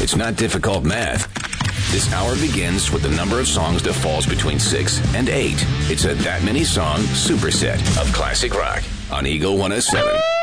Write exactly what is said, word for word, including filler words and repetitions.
It's not difficult math. This hour begins with the number of songs that falls between six and eight. It's a That Many Song superset of classic rock on Eagle one oh seven.